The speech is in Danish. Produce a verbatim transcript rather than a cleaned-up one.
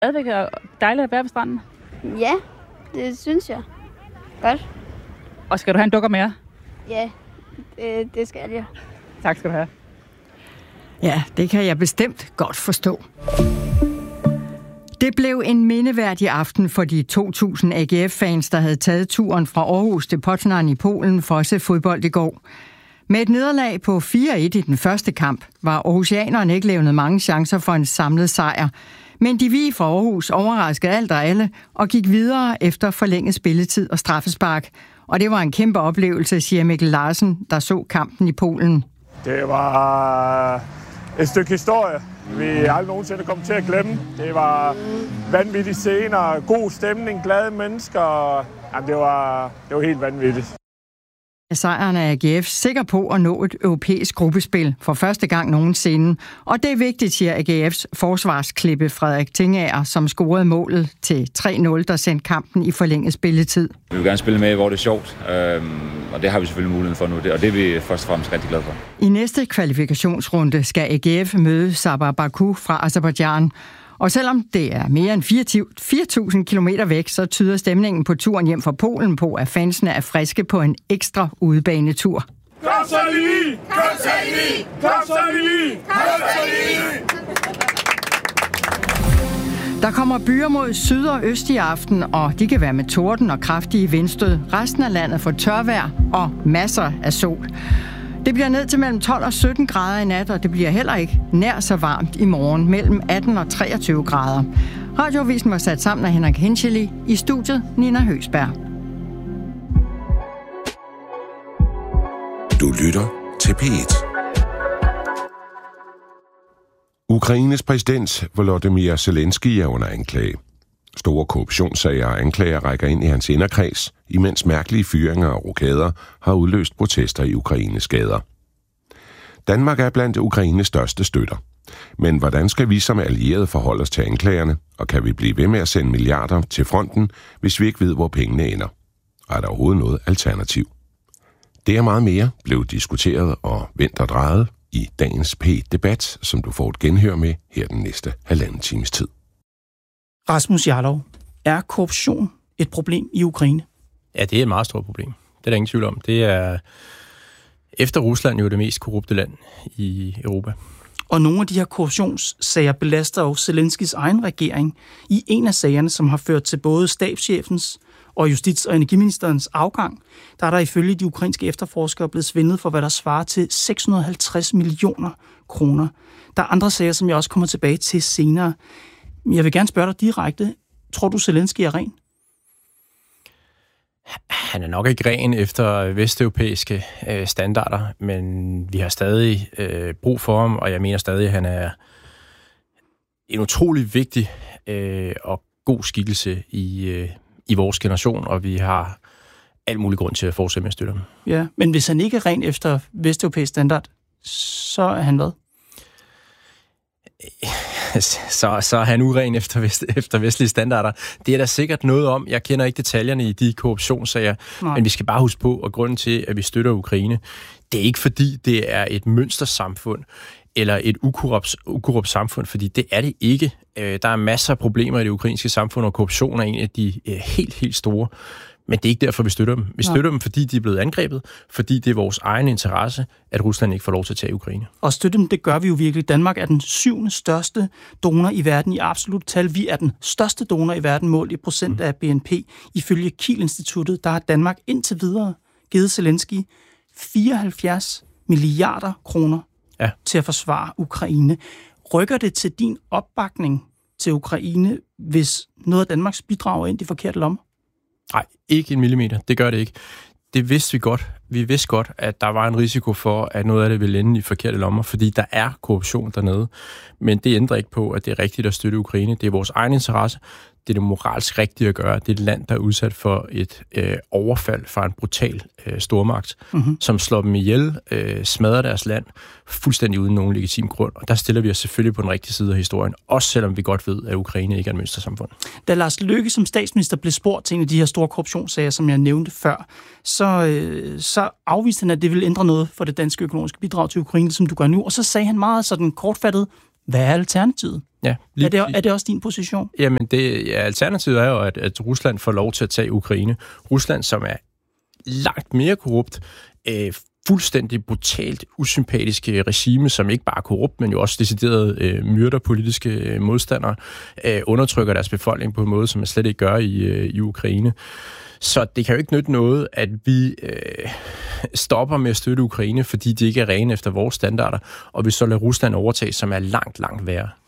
Stadigvæk er dejligt at være på stranden. Ja, det synes jeg. Godt. Og skal du have en dukker mere? Ja, det, det skal jeg. Tak skal du have. Ja, det kan jeg bestemt godt forstå. Det blev en mindeværdig aften for de to tusind A G F-fans, der havde taget turen fra Aarhus til Poznań i Polen for at se fodbold i går. Med et nederlag på fire et i den første kamp, var aarhusianerne ikke levnet mange chancer for en samlet sejr. Men de vi fra Aarhus overraskede alt og alle og gik videre efter forlænget spilletid og straffespark. Og det var en kæmpe oplevelse, siger Mikkel Larsen, der så kampen i Polen. Det var et stykke historie, vi aldrig nogensinde kommer til at glemme. Det var vanvittige scener, god stemning, glade mennesker. Jamen, det var, det var helt vanvittigt. Sejren er A G F sikker på at nå et europæisk gruppespil for første gang nogensinde. Og det er vigtigt, siger A G F's forsvarsklippe Frederik Tingager, som scorede målet til tre nul, der sendte kampen i forlænget spilletid. Vi vil gerne spille med, hvor det er sjovt, og det har vi selvfølgelig muligheden for nu, og det er vi først og fremmest rigtig glade for. I næste kvalifikationsrunde skal A G F møde Sabah Baku fra Aserbajdsjan. Og selvom det er mere end fire tusind kilometer væk, så tyder stemningen på turen hjem fra Polen på, at fansene er friske på en ekstra udebanetur. Kom så lige! Kom så lige! Kom så lige! Kom så lige! Der kommer byer mod syd og øst i aften, og de kan være med torden og kraftige vindstød. Resten af landet får tørvejr og masser af sol. Det bliver ned til mellem tolv og sytten grader i nat, og det bliver heller ikke nær så varmt i morgen, mellem atten og treogtyve grader. Radioavisen var sat sammen af Henrik Henscheli, i studiet Nina Høgsberg. Du lytter til P et. Ukraines præsident Volodymyr Zelensky er under anklage. Store korruptionssager og anklager rækker ind i hans inderkreds, imens mærkelige fyringer og rokader har udløst protester i Ukraines gader. Danmark er blandt Ukraines største støtter. Men hvordan skal vi som allierede forholde os til anklagerne, og kan vi blive ved med at sende milliarder til fronten, hvis vi ikke ved, hvor pengene ender? Og er der overhovedet noget alternativ? Det er meget mere blev diskuteret og vendt og drejet i dagens P et-debat, som du får et genhør med her den næste halvanden times tid. Rasmus Jarlov, er korruption et problem i Ukraine? Ja, det er et meget stort problem. Det er der ingen tvivl om. Det er efter Rusland jo det mest korrupte land i Europa. Og nogle af de her korruptionssager belaster jo Zelenskys egen regering. I en af sagerne, som har ført til både stabschefens og justits- og energiministerens afgang, der er der ifølge de ukrainske efterforskere blevet svindlet for, hvad der svarer til seks hundrede og halvtreds millioner kroner. Der er andre sager, som jeg også kommer tilbage til senere. Jeg vil gerne spørge dig direkte. Tror du, Zelensky er ren? Han er nok ikke ren efter vesteuropæiske øh, standarder, men vi har stadig øh, brug for ham, og jeg mener stadig, at han er en utrolig vigtig øh, og god skikkelse i, øh, i vores generation, og vi har alt mulig grund til at fortsætte med at støtte ham. Ja, men hvis han ikke er ren efter vesteuropæisk standard, så er han hvad? Så, så er han uren efter, vest, efter vestlige standarder. Det er der sikkert noget om. Jeg kender ikke detaljerne i de korruptionssager, Nej. Men vi skal bare huske på, at grunden til, at vi støtter Ukraine, det er ikke fordi, det er et mønstersamfund eller et ukorrupt, ukorrupt samfund, fordi det er det ikke. Der er masser af problemer i det ukrainske samfund, og korruption er en af de helt, helt store. Men det er ikke derfor, vi støtter dem. Vi støtter Nej. dem, fordi de er blevet angrebet, fordi det er vores egen interesse, at Rusland ikke får lov til at tage Ukraine. Og støtte dem, det gør vi jo virkelig. Danmark er den syvende største donor i verden i absolut tal. Vi er den største donor i verden målt i procent mm. af B N P. Ifølge Kiel-instituttet, der har Danmark indtil videre givet Zelensky fireoghalvfjerds milliarder kroner ja. til at forsvare Ukraine. Rykker det til din opbakning til Ukraine, hvis noget af Danmarks bidrager ind i forkerte lommer? Nej, ikke en millimeter. Det gør det ikke. Det vidste vi godt. Vi vidste godt, at der var en risiko for, at noget af det ville ende i forkerte lommer, fordi der er korruption dernede. Men det ændrer ikke på, at det er rigtigt at støtte Ukraine. Det er vores egen interesse. Det er det moralsk rigtige at gøre. Det er et land, der er udsat for et øh, overfald fra en brutal øh, stormagt, mm-hmm. som slår dem ihjel, øh, smadrer deres land, fuldstændig uden nogen legitim grund. Og der stiller vi os selvfølgelig på den rigtige side af historien, også selvom vi godt ved, at Ukraine ikke er et mønstersamfund. Da Lars Løkke som statsminister blev spurgt til en af de her store korruptionssager, som jeg nævnte før, så, øh, så afviste han, at det ville ændre noget for det danske økonomiske bidrag til Ukraine, som du gør nu. Og så sagde han meget sådan kortfattet, Hvad er alternativet? Ja, er, det, er det også din position? Jamen, det, ja, alternativet er jo, at, at Rusland får lov til at tage Ukraine. Rusland, som er langt mere korrupt, øh, fuldstændig brutalt, usympatiske regime, som ikke bare er korrupt, men jo også decideret øh, myrder politiske øh, modstandere, øh, undertrykker deres befolkning på en måde, som man slet ikke gør i, øh, i Ukraine. Så det kan jo ikke nytte noget, at vi øh, stopper med at støtte Ukraine, fordi de ikke er rene efter vores standarder, og vi så lader Rusland overtage, som er langt, langt værre.